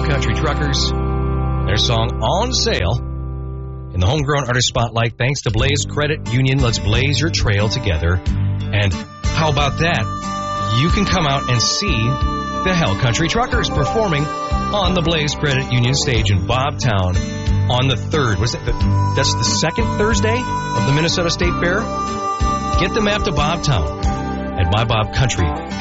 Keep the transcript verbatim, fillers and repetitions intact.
Hell Country Truckers. Their song On Sale in the Homegrown Artist Spotlight. Thanks to Blaze Credit Union. Let's blaze your trail together. And how about that? You can come out and see the Hell Country Truckers performing on the Blaze Credit Union stage in Bobtown on the third. Was it? The, that's the second Thursday of the Minnesota State Fair. Get the map to Bobtown at my bob country